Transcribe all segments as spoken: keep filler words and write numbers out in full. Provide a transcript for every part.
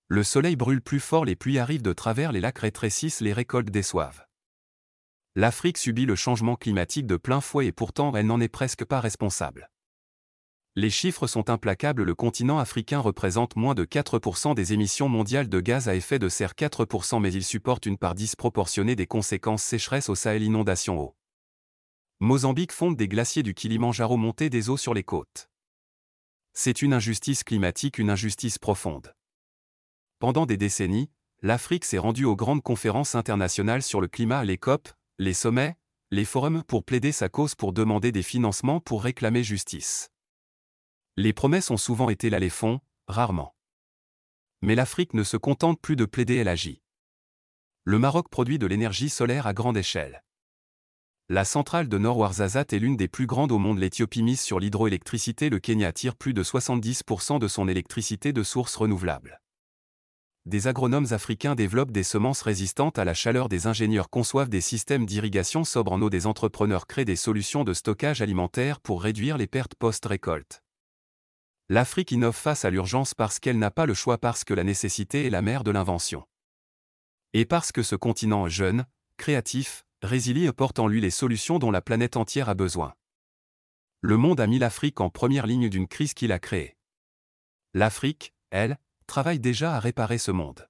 Le soleil brûle plus fort, les pluies arrivent de travers, les lacs rétrécissent, les récoltes déçoivent. L'Afrique subit le changement climatique de plein fouet et pourtant elle n'en est presque pas responsable. Les chiffres sont implacables, le continent africain représente moins de quatre pour cent des émissions mondiales de gaz à effet de serre, quatre pour cent, mais il supporte une part disproportionnée des conséquences sécheresse au Sahel, inondations eau. Mozambique fonde des glaciers du Kilimandjaro, montée des eaux sur les côtes. C'est une injustice climatique, une injustice profonde. Pendant des décennies, l'Afrique s'est rendue aux grandes conférences internationales sur le climat, les COP, les sommets, les forums pour plaider sa cause, pour demander des financements, pour réclamer justice. Les promesses ont souvent été là, les fonds, rarement. Mais l'Afrique ne se contente plus de plaider, elle agit. Le Maroc produit de l'énergie solaire à grande échelle. La centrale de Nord Ouarzazate est l'une des plus grandes au monde. L'Éthiopie mise sur l'hydroélectricité. Le Kenya tire plus de soixante-dix pour cent de son électricité de sources renouvelables. Des agronomes africains développent des semences résistantes à la chaleur, des ingénieurs conçoivent des systèmes d'irrigation sobre en eau, des entrepreneurs créent des solutions de stockage alimentaire pour réduire les pertes post-récolte. L'Afrique innove face à l'urgence parce qu'elle n'a pas le choix, parce que la nécessité est la mère de l'invention. Et parce que ce continent jeune, créatif, résilient porte en lui les solutions dont la planète entière a besoin. Le monde a mis l'Afrique en première ligne d'une crise qu'il a créée. L'Afrique, elle, travaille déjà à réparer ce monde.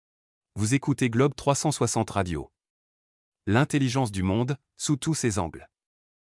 Vous écoutez Globe trois cent soixante Radio. L'intelligence du monde, sous tous ses angles.